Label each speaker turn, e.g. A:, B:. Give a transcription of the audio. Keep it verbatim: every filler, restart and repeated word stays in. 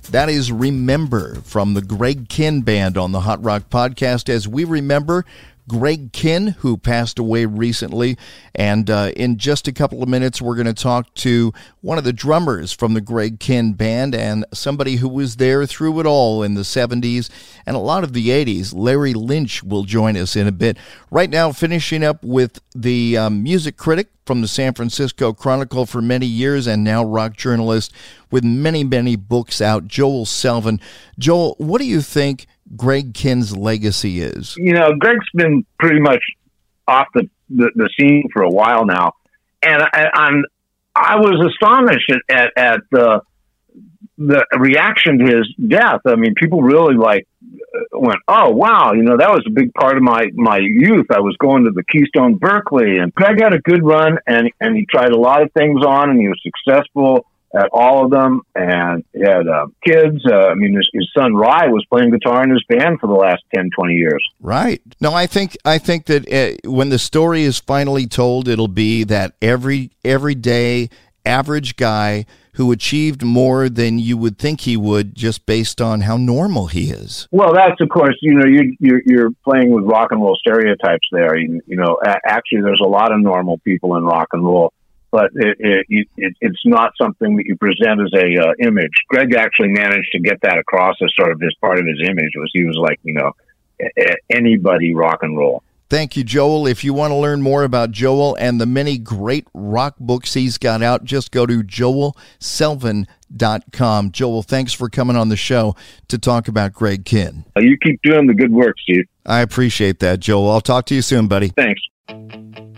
A: That is Remember from the Greg Kihn Band on the Hot Rock Podcast, as we remember Greg Kihn, who passed away recently. And uh, in just a couple of minutes, we're going to talk to one of the drummers from the Greg Kihn Band and somebody who was there through it all in the seventies and a lot of the eighties. Larry Lynch will join us in a bit. Right now, finishing up with the um, music critic from the San Francisco Chronicle for many years and now rock journalist with many, many books out, Joel Selvin. Joel, what do you think Greg Kihn's legacy is?
B: You know, Greg's been pretty much off the, the, the scene for a while now. And I, I'm, I was astonished at, at, at the, the reaction to his death. I mean, people really like went, oh, wow, you know, that was a big part of my, my youth. I was going to the Keystone Berkeley, and Greg had a good run, and, and he tried a lot of things on, and he was successful at all of them, and he had uh, kids. Uh, I mean, his, his son Ry was playing guitar in his band for the last ten, twenty years.
A: Right. No, I think I think that uh, when the story is finally told, it'll be that every everyday average guy who achieved more than you would think he would just based on how normal he is.
B: Well, that's, of course, you know, you, you're, you're playing with rock and roll stereotypes there. You, you know, a- actually, there's a lot of normal people in rock and roll. But it, it, it, it's not something that you present as a uh, image. Greg actually managed to get that across as sort of his part of his image. Was he was like, you know, a- anybody rock and roll.
A: Thank you, Joel. If you want to learn more about Joel and the many great rock books he's got out, just go to joel selvin dot com. Joel, thanks for coming on the show to talk about Greg Kihn.
B: You keep doing the good work, Steve.
A: I appreciate that, Joel. I'll talk to you soon, buddy.
B: Thanks.